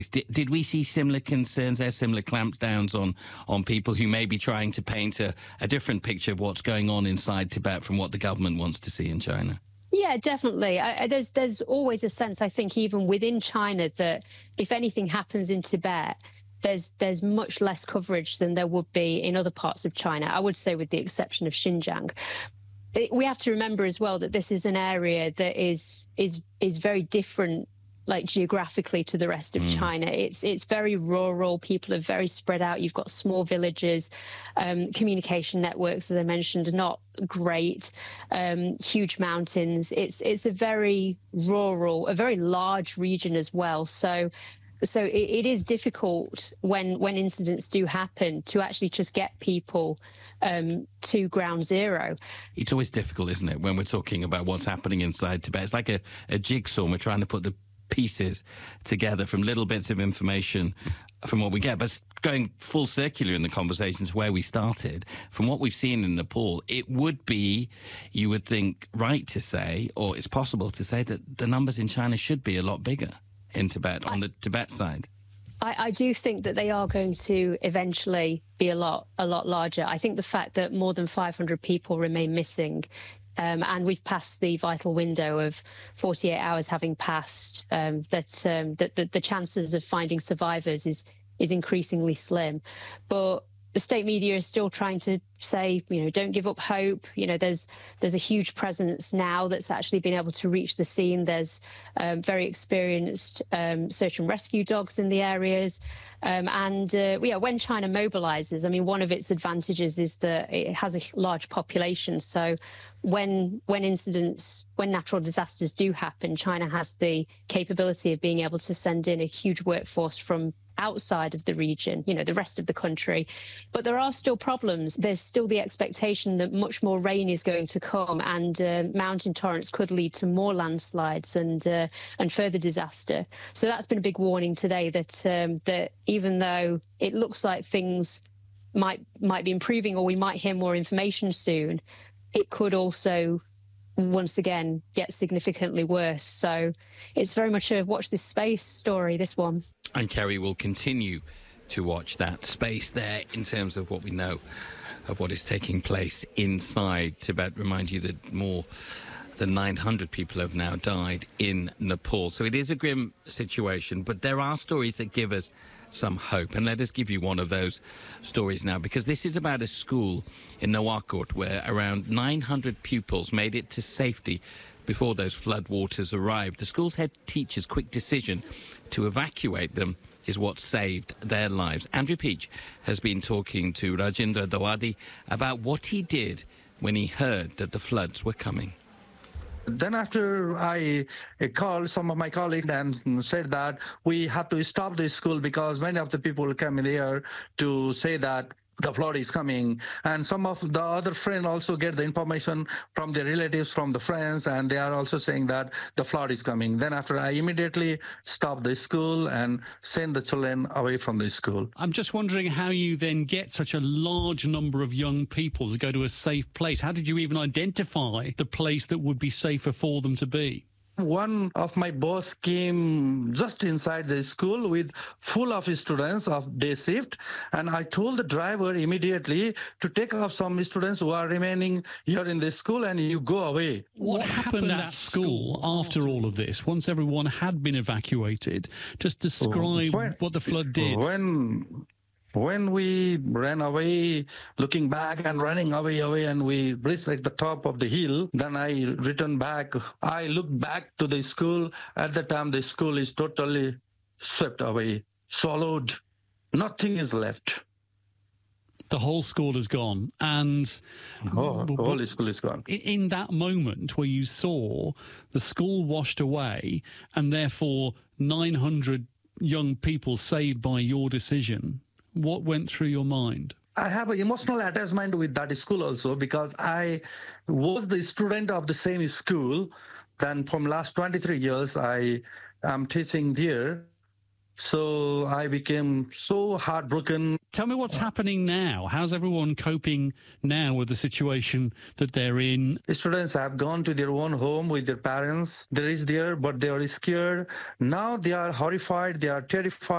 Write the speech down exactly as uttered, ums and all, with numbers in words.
Did, did we see similar concerns there, similar clampdowns on, on people who may be trying to paint a, a different picture of what's going on inside Tibet from what the government wants to see in China? Yeah, definitely. I, I, there's there's always a sense, I think, even within China, that if anything happens in Tibet, there's there's much less coverage than there would be in other parts of China, I would say, with the exception of Xinjiang. It, we have to remember as well that this is an area that is is is very different, like geographically, to the rest of mm. China. It's it's very rural. People are very spread out. You've got small villages. Um, communication networks, as I mentioned, are not great. Um, huge mountains. It's it's a very rural, a very large region as well. So. So it, it is difficult when when incidents do happen to actually just get people um, to ground zero. It's always difficult, isn't it, when we're talking about what's happening inside Tibet? It's like a, a jigsaw, and we're trying to put the pieces together from little bits of information from what we get. But going full circular in the conversations where we started, from what we've seen in Nepal, it would be, you would think, right to say, or it's possible to say, that the numbers in China should be a lot bigger in Tibet, on the Tibet side. I, I do think that they are going to eventually be a lot, a lot larger. I think the fact that more than five hundred people remain missing, um, and we've passed the vital window of forty-eight hours having passed, um, that, um, that, that the chances of finding survivors is is increasingly slim. But the state media is still trying to say, you know, don't give up hope. You know, there's there's a huge presence now that's actually been able to reach the scene. There's um, very experienced um, search and rescue dogs in the areas. Um, and, uh, yeah, when China mobilizes, I mean, one of its advantages is that it has a large population. So when when incidents, when natural disasters do happen, China has the capability of being able to send in a huge workforce from outside of the region, you know, the rest of the country. But there are still problems. There's still the expectation that much more rain is going to come, and uh, mountain torrents could lead to more landslides and uh, and further disaster. So that's been a big warning today, that um, that even though it looks like things might might be improving, or we might hear more information soon, it could also once again get significantly worse. So it's very much a watch this space story, this one. And Kerry will continue to watch that space there in terms of what we know of what is taking place inside Tibet. Remind you that more than nine hundred people have now died in Nepal. So it is a grim situation, but there are stories that give us some hope. And let us give you one of those stories now, because this is about a school in Nawakot where around nine hundred pupils made it to safety before those floodwaters arrived. The school's head teacher's quick decision to evacuate them is what saved their lives. Andrew Peach has been talking to Rajendra Dawadi about what he did when he heard that the floods were coming. Then after I called some of my colleagues and said that we have to stop this school because many of the people came in here to say that the flood is coming. And some of the other friends also get the information from their relatives, from the friends, and they are also saying that the flood is coming. Then after I immediately stopped the school and sent the children away from the school. I'm just wondering how you then get such a large number of young people to go to a safe place. How did you even identify the place that would be safer for them to be? One of my boss came just inside the school with full of students of day shift, and I told the driver immediately to take off some students who are remaining here in the school and you go away. What, what happened, happened at school, school after all of this, once everyone had been evacuated? Just describe when, what the flood did. When... When we ran away, looking back and running away, away, and we reached at the top of the hill, then I returned back. I looked back to the school. At the time, the school is totally swept away, swallowed. Nothing is left. The whole school is gone. And oh, the whole school is gone. In that moment where you saw the school washed away and therefore nine hundred young people saved by your decision, what went through your mind? I have an emotional attachment with that school also because I was the student of the same school. Then from last twenty-three years, I am teaching there. So I became so heartbroken. Tell me what's happening now. How's everyone coping now with the situation that they're in? Students have gone to their own home with their parents. They reached there, but they are scared. Now they are horrified. They are terrified.